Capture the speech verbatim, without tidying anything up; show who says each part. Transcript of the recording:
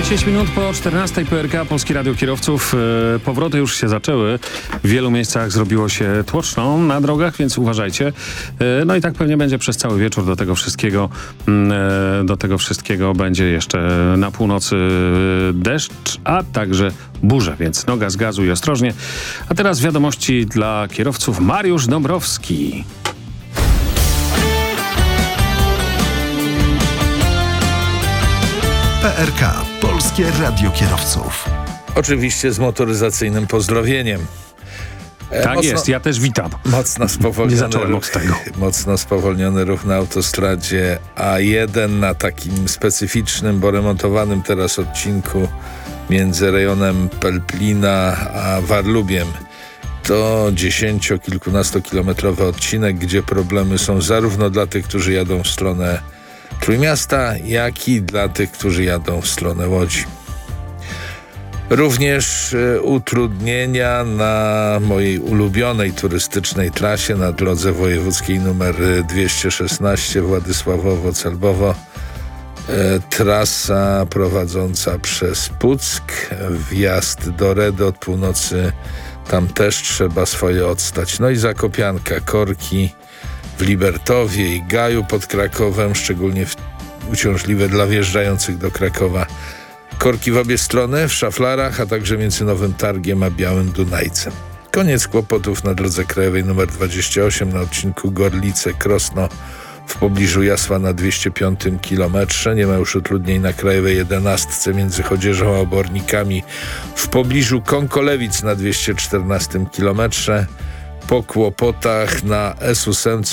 Speaker 1: dziesięć minut po czternastej P R K, Polskie Radio Kierowców. E, powroty już się zaczęły. W wielu miejscach zrobiło się tłoczno na drogach, więc uważajcie. E, no i tak pewnie będzie przez cały wieczór. Do tego wszystkiego e, do tego wszystkiego będzie jeszcze na północy deszcz, a także burze, więc noga z gazu i ostrożnie. A teraz wiadomości dla kierowców. Mariusz Dąbrowski.
Speaker 2: P R K. Polskie Radio Kierowców.
Speaker 3: Oczywiście z motoryzacyjnym pozdrowieniem.
Speaker 1: E, tak mocno, jest, ja też witam.
Speaker 3: Mocno spowolniony,
Speaker 1: Nie zacząłem
Speaker 3: ruch,
Speaker 1: od tego.
Speaker 3: mocno spowolniony ruch na autostradzie A jeden na takim specyficznym, bo remontowanym teraz odcinku między rejonem Pelplina a Warlubiem. To dziesięcio-kilkunastokilometrowy odcinek, gdzie problemy są zarówno dla tych, którzy jadą w stronę Trójmiasta, jak i dla tych, którzy jadą w stronę Łodzi. Również y, utrudnienia na mojej ulubionej turystycznej trasie na drodze wojewódzkiej nr dwieście szesnaście Władysławowo-Celbowo. Y, trasa prowadząca przez Puck, wjazd do Redy od północy, tam też trzeba swoje odstać. No i Zakopianka, korki w Libertowie i Gaju pod Krakowem, szczególnie w, uciążliwe dla wjeżdżających do Krakowa. Korki w obie strony, w Szaflarach, a także między Nowym Targiem a Białym Dunajcem. Koniec kłopotów na drodze krajowej nr dwadzieścia osiem na odcinku Gorlice-Krosno w pobliżu Jasła na dwieście piątym kilometrze. Nie ma już utrudnień na krajowej jedenastce między Chodzieżą a Obornikami w pobliżu Kąkolewic na dwieście czternastym kilometrze. Po kłopotach na S ósem